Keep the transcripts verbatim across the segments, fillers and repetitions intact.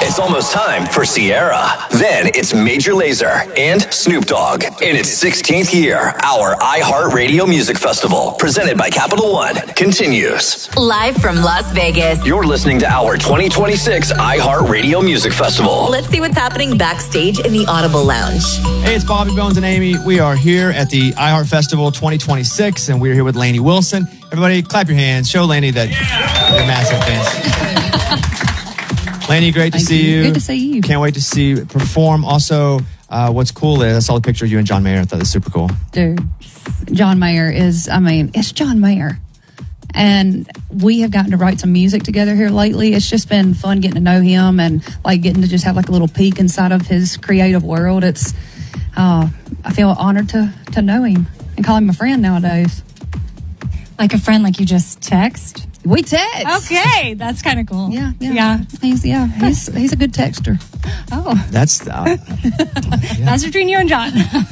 It's almost time for Sierra. Then it's Major Lazer and Snoop Dogg in its sixteenth year. Our iHeartRadio Music Festival, presented by Capital One, continues. Live from Las Vegas. You're listening to our twenty twenty-six iHeartRadio Music Festival. Let's see what's happening backstage in the Audible Lounge. Hey, it's Bobby Bones and Amy. We are here at the iHeart Festival twenty twenty-six, and we're here with Lainey Wilson. Everybody, clap your hands. Show Lainey that yeah. you're massive fans. Lainey, great to Thank see you. Good to see you. Can't wait to see you perform. Also, uh, what's cool is I saw the picture of you and John Mayer. I thought it was super cool. Dude, John Mayer is, I mean, it's John Mayer. And we have gotten to write some music together here lately. It's just been fun getting to know him and like getting to just have like a little peek inside of his creative world. It's, uh, I feel honored to, to know him and call him a friend nowadays. Like a friend, like you just text? We text. Okay, that's kind of cool. Yeah, yeah. Yeah. He's, yeah, he's, he's a good texter. Oh. That's uh, yeah. That's between you and John.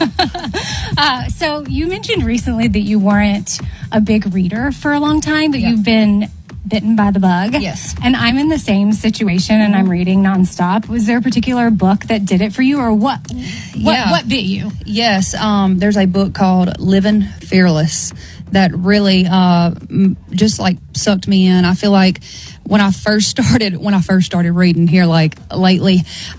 uh, so you mentioned recently that you weren't a big reader for a long time, but yeah. you've been bitten by the bug. Yes. And I'm in the same situation, and I'm reading nonstop. Was there a particular book that did it for you, or what? What, yeah. what bit you? Yes. Um, there's a book called Living Fearless that really uh, just like sucked me in. I feel like when I first started, when I first started reading here, like lately,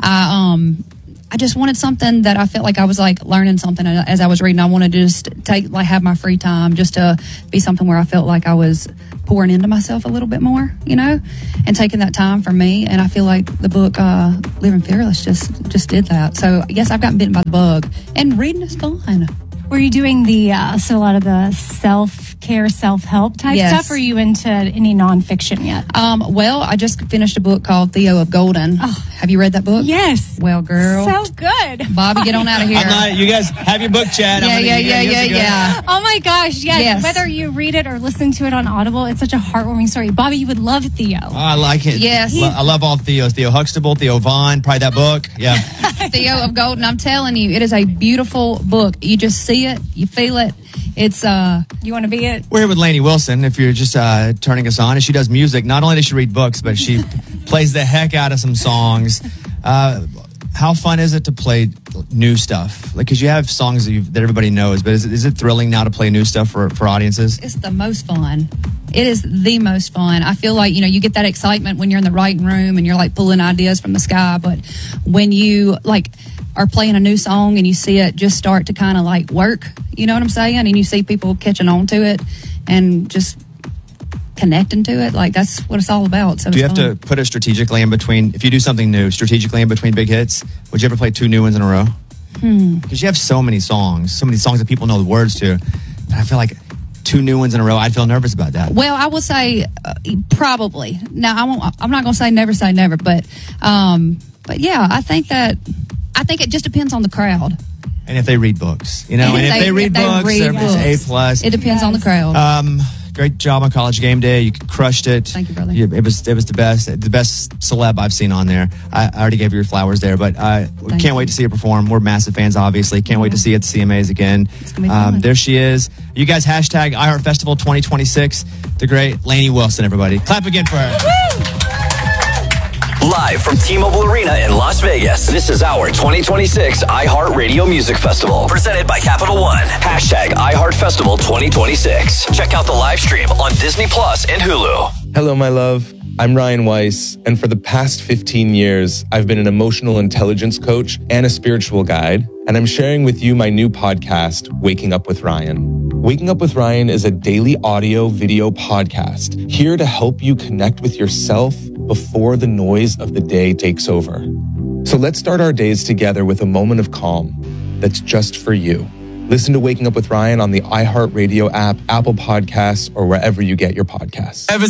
I um, I just wanted something that I felt like I was like learning something as I was reading. I wanted to just take like have my free time, just to be something where I felt like I was pouring into myself a little bit more, you know, and taking that time for me. And I feel like the book uh, Living Fearless just just did that. So yes, I've gotten bitten by the bug, and reading is fun. Were you doing the, uh, so a lot of the self-care, self-help type yes. stuff? Or are you into any nonfiction yet? Um, well, I just finished a book called Theo of Golden. Oh. Have you read that book? Yes. Well, girl. So good. Bobby, get on out of here. I'm not, you guys have your book chat. Yeah, gonna, yeah, you yeah, yeah, yeah. Oh my gosh, yes. yes. Whether you read it or listen to it on Audible, it's such a heartwarming story. Bobby, you would love Theo. Oh, I like it. Yes. Lo- I love all Theos. Theo Huxtable, Theo Vaughn, probably that book. Yeah. Theo of Golden. I'm telling you, it is a beautiful book. You just see it, you feel it. It's uh you want to be it? We're here with Lainey Wilson. If you're just uh, turning us on, and she does music. Not only does she read books, but she plays the heck out of some songs. Uh, how fun is it to play new stuff? Like, because you have songs that, that everybody knows, but is it, is it thrilling now to play new stuff for, for audiences? It's the most fun. It is the most fun. I feel like, you know, you get that excitement when you're in the writing room and you're like pulling ideas from the sky. But when you like are playing a new song and you see it just start to kind of like work, you know what I'm saying? And you see people catching on to it and just connecting to it, like that's what it's all about. So do you have fun. to put it strategically in between, if you do something new, strategically in between big hits? Would you ever play two new ones in a row? Hmm. Because you have so many songs, so many songs that people know the words to. I feel like two new ones in a row, I'd feel nervous about that. Well, I will say uh, probably. Now, I won't, I'm not going to say never say never, but um, but yeah, I think that I think it just depends on the crowd. And if they read books, you know, and, and if they, they, read if they books, read they're books. it's A plus. It depends yes. on the crowd. Um, great job on College Game Day. You crushed it. Thank you, brother. You, it was it was the best, the best celeb I've seen on there. I, I already gave you your flowers there, but I can't you. wait to see her perform. We're massive fans, obviously. Can't yeah. wait to see you at the C M As again. It's gonna be fun. Um, there she is. You guys hashtag iHeart Festival twenty twenty-six. The great Lainey Wilson, everybody. Clap again for her. Live from T-Mobile Arena in Las Vegas, this is our twenty twenty-six iHeartRadio Music Festival, presented by Capital One. Hashtag iHeartFestival twenty twenty-six. Check out the live stream on Disney Plus and Hulu. Hello, my love. I'm Ryan Weiss, and for the past fifteen years, I've been an emotional intelligence coach and a spiritual guide, and I'm sharing with you my new podcast, Waking Up with Ryan. Waking Up with Ryan is a daily audio video podcast here to help you connect with yourself before the noise of the day takes over. So let's start our days together with a moment of calm that's just for you. Listen to Waking Up with Ryan on the iHeartRadio app, Apple Podcasts, or wherever you get your podcasts.